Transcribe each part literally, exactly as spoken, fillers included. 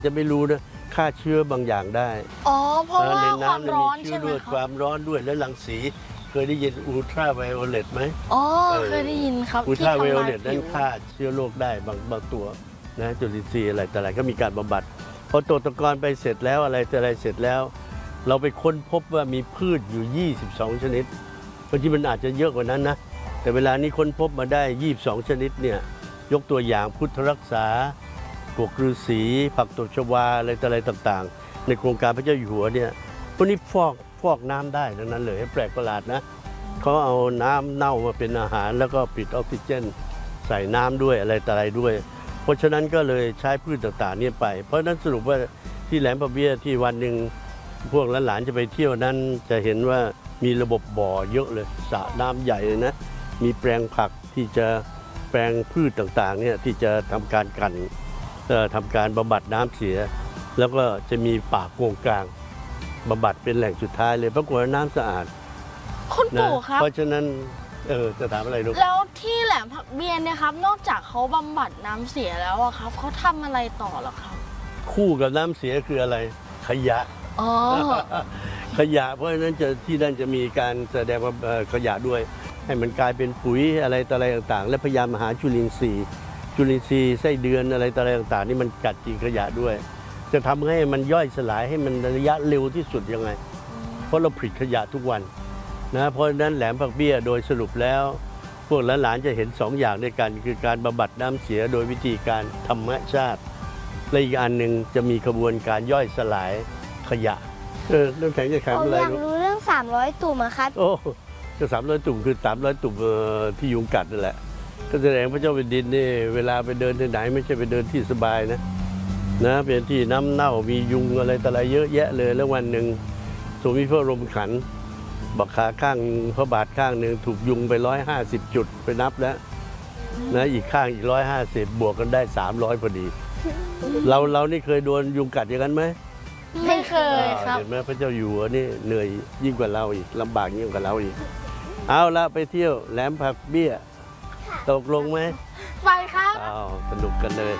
จะไม่รู้นะฆ่าเชื้อบางอย่างได้อ๋อเพราะว่าความร้อนใช่ไหมครับความร้อนด้วยและรังสีเคยได้ยินอูลตราไวโอเลตไหมอ๋อเคยได้ยินครับอูลตราไวโอเลตนั้นฆ่าเชื้อโรคได้บางบางตัวนะจุลินทรีย์อะไรแต่อะไรก็มีการบำบัดพอตรวจตะกอนไปเสร็จแล้วอะไรแต่อะไรเสร็จแล้วเราไปค้นพบว่ามีพืชอยู่ยี่สิบสองชนิดบางทีมันอาจจะเยอะกว่านั้นนะแต่เวลานี้ค้นพบมาได้ยี่สิบสองชนิดเนี่ยยกตัวอย่างพุทธรักษาพวกฤาษีผักตบชวาอะไรแต่อะไรต่างๆในโครงการพระเจ้าอยู่หัวเนี่ยพวกนี้ฟอกฟอกน้ำได้ดังนั้นเลยแปลกประหลาดนะเขาเอาน้ำเน่ามาเป็นอาหารแล้วก็ปิดออกซิเจนใส่น้ำด้วยอะไรแต่อะไรด้วยเพราะฉะนั้นก็เลยใช้พืชต่างๆนี่ไปเพราะฉะนั้นสรุปว่าที่แหลมปะเบี้ยที่วันหนึ่งพวกหลานๆจะไปเที่ยวนั้นจะเห็นว่ามีระบบบ่อเยอะเลยสระน้ำใหญ่เลยนะมีแปลงผักที่จะแปลงพืชต่างๆเนี่ยที่จะทำการกันทำการบำบัดน้ำเสียแล้วก็จะมีป่าโกงกลางบำบัดเป็นแหล่งสุดท้ายเลยปรากฏว่าน้ำสะอาดคุณปู่ครับเพราะฉะนั้นเออจะถามอะไรลูกแล้วที่แหลมผักเบี้ยเนี่ยครับนอกจากเขาบำบัดน้ำเสียแล้วอะครับเขาทำอะไรต่อหรอครับคู่กับน้ำเสียคืออะไรขยะอ๋อขยะเพราะฉะนั้นจะที่นั่นจะมีการแสดงว่าขยะด้วยให้มันกลายเป็นปุ๋ยอะไรต่ออะไรต่างๆและพยายามหาจุลินทรีย์จุลินทรีย์ไส้เดือนอะไรต่ออะไรต่างๆนี่มันกัดกินขยะด้วยจะทำให้มันย่อยสลายให้มันระยะเร็วที่สุดยังไงเพราะเราผลิตขยะทุกวันนะเพราะฉะนั้นแหลมผักเบี้ยโดยสรุปแล้วพวกหลานๆจะเห็นสองอย่างด้วยกันคือการบำบัดน้ำเสียโดยวิธีการธรรมชาติและอีกอันหนึ่งจะมีกระบวนการย่อยสลายขยะเออน้ำแข็งจะแข็งอะไรอยากรู้เรื่องสามร้อยตุ่มครับโอ้ก็สามร้อยตุ่มคือสามร้อยตุ่มที่ยุงกัดนั่นแหละก็แสดงพระเจ้าแผ่นดินนี่เวลาไปเดินที่ไหนไม่ใช่ไปเดินที่สบายนะนะเป็นที่น้ำเน่ามียุงอะไรต่ออะไรเยอะแยะเลยแล้ววันหนึ่งทรงมีพระลมขันบักขาข้างพระบาทข้างหนึ่งถูกยุงไปร้อยห้าสิบจุดไปนับแล้วนะอีกข้างอีกร้อยห้าสิบบวกกันได้สามร้อยพอดีเราเรานี่เคยโดนยุงกัดอย่างนั้นไหมไม่เคยครับเห็นไหมพระเจ้าอยู่หัวนี่เหนื่อยยิ่งกว่าเราอีกลำบากยิ่งกว่าเราอีกเอาละไปเที่ยวแหลมผักเบี้ยตกลงไหมไปครับอ้าวสนุกกันเลย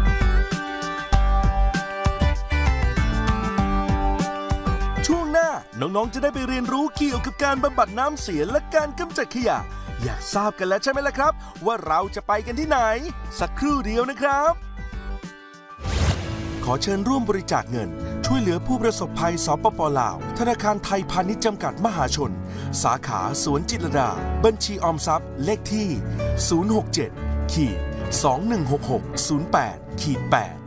ช่วงหน้าน้องๆจะได้ไปเรียนรู้เกี่ยวกับการบำบัดน้ำเสียและการกำจัดขยะอยากทราบกันแล้วใช่ไหมล่ะครับว่าเราจะไปกันที่ไหนสักครู่เดียวนะครับขอเชิญร่วมบริจาคเงินช่วยเหลือผู้ประสบภัยสปป.ลาวธนาคารไทยพาณิชย์จำกัดมหาชนสาขาสวนจิตรลดาบัญชีออมทรัพย์เลขที่ศูนย์ หก เจ็ด สอง หนึ่ง หก หก ศูนย์ แปด แปด